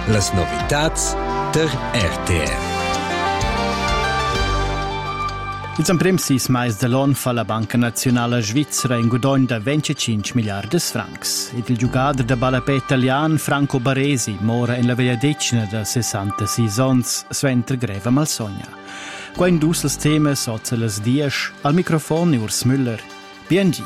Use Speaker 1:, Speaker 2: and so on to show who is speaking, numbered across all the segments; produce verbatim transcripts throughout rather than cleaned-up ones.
Speaker 1: Las novitats der R T R.
Speaker 2: Il prim sis mais dall'on fa la Banca Nazionale Svizzera in guadagno da venticinque miliardi francs. Ed il giocatore da ballapè italiano Franco Baresi mora in la veglia decina da sessantasei ons suenter greva malsogna. Qua in dus les temes sozza les dies, al microfono Urs Müller. B N G.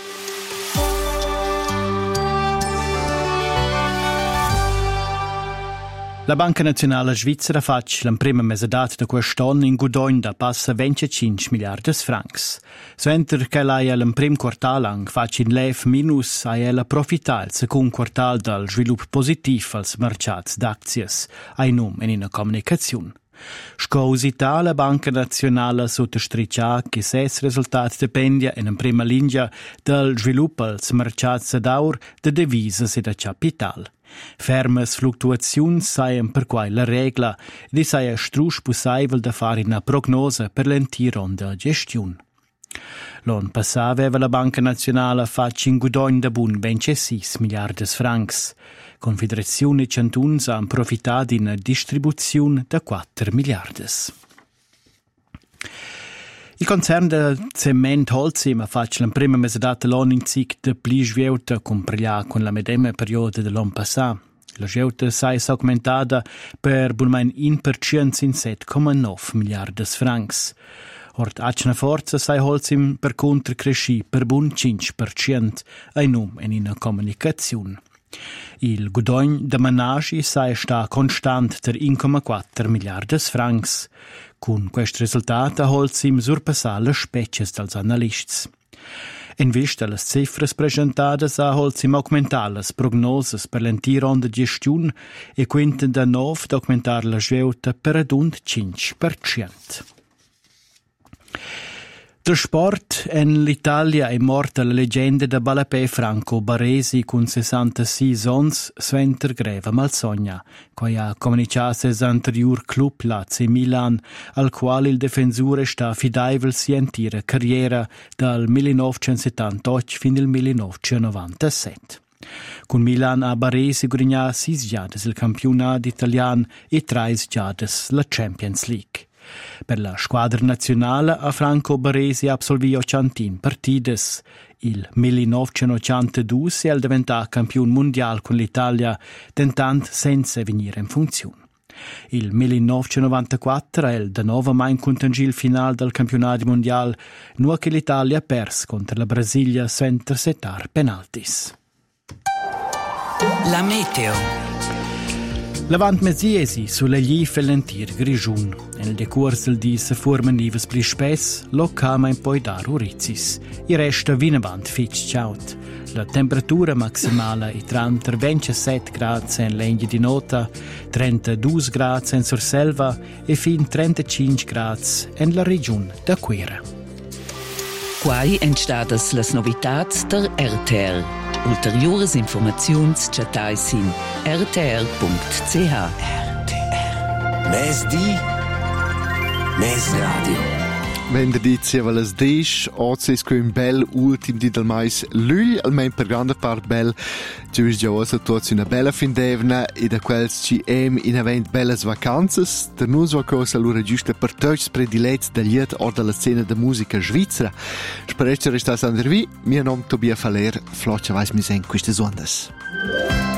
Speaker 2: La Banca Nazionale Svizzera fac la prima mesedata da quest'anno in guadagno da passa venticinque miliardi francs. Suenter che lei al prim quartal ang fac in lev minus a ella profità il secondo quartal dal sviluppo positivo als mercats d'azies, ai num in una comunicazione. Scausità la Banca Nazionale sottostriccia che ses risultati dipendia in prima linea dal sviluppo als mercats d'aur de devises e da capital. Fermes fluttuazioni saien per quai la regla ed saia strusch possibile da fare una prognose per l'entira onda gestione. L'anno passato aveva la Banca Nazionale fatto in guadagno da bun ventisei miliardi francs. Confederazione Cantuns ha approfittato di una distribuzione da quattro miliardi. Il concern del cement Holcim ha fatto la prima mesedata l'anno in cic de pli sveuta comparata con la medesima periodo dell'anno passato. La sveuta si è augmentata per bulmain uno per cento in sette virgola nove miliardi francs. Ort acna forza si Holcim per contro cresci per bun cinque per cento ai num in una comunicazione. Il guadagno da managi si sta constant per uno virgola quattro miliardi francs. Con questo risultato ha Holcim surpassato le specie dagli analisti. In vista delle cifre presentate ha Holcim aumentato le prognose per l'intera onda di gestione e quinta da nuovo di aumentare la svelta per ad un cinque per cento. Del sport, in l'Italia è morta la leggenda da ballapè Franco Baresi con sessantasei ons suenter greva malsogna, che ha comunicato l'anterior club Lazio Milan, al quale il difensore sta fidevole sia intera carriera dal millenovecentosettantotto fino al millenovecentonovantasette. Con Milan a Baresi guadagna sei giades il campionato italiano e tre giades la Champions League. Per la squadra nazionale a Franco Baresi absolvì ottantuno partite. Il millenovecentottantadue è diventato campione mondiale con l'Italia, tentando senza venire in funzione. Il millenovecentonovantaquattro è il da nuovo mai incontangibile finale del campionato mondiale, nu che l'Italia ha perso contro la Brasilia senza settare penaltis.
Speaker 1: La meteo.
Speaker 2: Lavant mesiesi sulle gli fellentir grigiun. Nel decurso del dì se forman nives pli spess, lo cama in poi dar urizis. I resta vinavant fitch ciaut. La temperatura maximale è tra ventisette gradi in legna di nota, trentadue gradi in Surselva e fin trentacinque gradi in la regione da Quera.
Speaker 3: Quai entstadas las novitats der R T R. Ulteriores informaziuns chatais in r t r punct c h.
Speaker 1: R T R. Mes di, mes radio.
Speaker 4: Venerdì sieva las disch, oggi è un bel ultim di del mais lugli, almeno per grande parte bel. Ci vis già osa tutti una bella fin d'evna e da quels ci em in avent bellas vacanzas. Der nus va cosa allora giusta per tutti predilets del lied o della scena de musica svizzera. Spero che restas andervi, mio nome Tobia Faller, floccia vais mi sen queste ondas.